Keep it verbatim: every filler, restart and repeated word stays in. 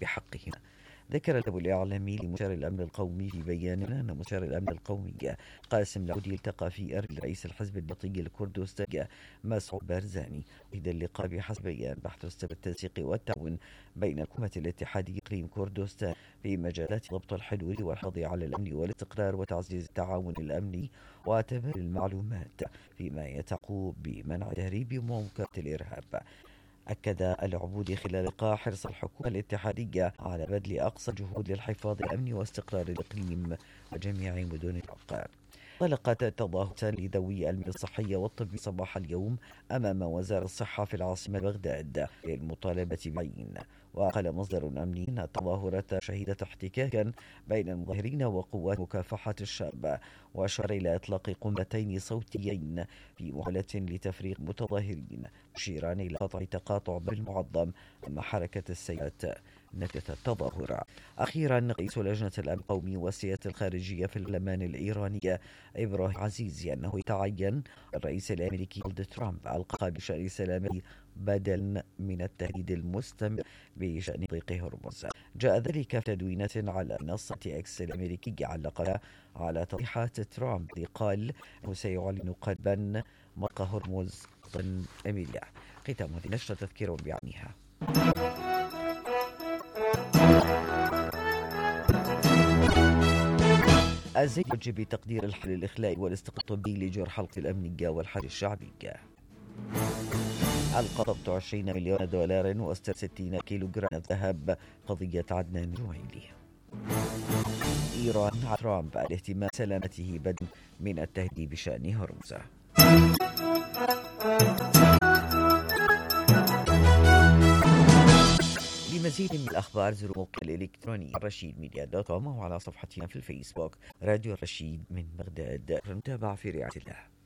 بحقهما. ذكر الأب الإعلامي لمستشار الأمن القومي في بيان أن مستشار الأمن القومي قاسم العودي التقى في أربيل رئيس الحزب الوطني الكردستاني مسعود بارزاني. وحيد اللقاء بحسب بيان بحث استمر التنسيق والتعاون بين الحكومة الاتحادية إقليم كردستان في مجالات ضبط الحدود والحفاظ على الأمن والاستقرار وتعزيز التعاون الأمني وتبادل المعلومات فيما يتعلق بمنع التهريب ومواجهة الإرهاب. أكد العبودي خلال لقاء حرص الحكومة الاتحادية على بذل أقصى الجهود للحفاظ على الأمن واستقرار الإقليم وجميع مدن العراق. طلقت تظاهرات لذوي المهن الصحية والطب صباح اليوم أمام وزارة الصحة في العاصمة بغداد للمطالبة بعين. وقال مصدر أمني أن التظاهرات شهدت احتكاكا بين المظاهرين وقوات مكافحة الشاب، وأشار إلى إطلاق قنبلتين صوتيين في محاولة لتفريق المتظاهرين، مشيرا إلى قطع تقاطع بالمعظم أما حركة السيارات نتيجة التظاهر. أخيرا رئيس لجنة الأمن القومي والسياسة الخارجية في البرلمان الإيراني إبراهيم عزيزي أنه يتعين الرئيس الأمريكي دونالد ترامب القاء بشأن سلامه بدلا من التهديد المستمر بشأن ضيق هرمز. جاء ذلك في تدوينات على منصة إكس الأمريكية علقها على تصريحات ترامب الذي قال أنه سيعلن قريبا مضيق هرمز ضمن أمريكا. ختام هذه النشرة تذكير بعنيها. الزيت يجب بتقدير الحل الإخلائي والاستقطاب الطبي لجرح حلقة الأمنية والحل الشعبي. القبض عشرين مليون دولار واستر ستين كيلو جرام ذهب قضية عدنان جويلي. إيران على ترامب الاهتمام سلامته بدلا من التهديد بشأن هرمز. لمزيد من الأخبار زوروا موقع الإلكتروني رشيد ميديا دوت كوم وعلى صفحتنا في الفيسبوك راديو الرشيد من بغداد. نتابع في رعاية الله.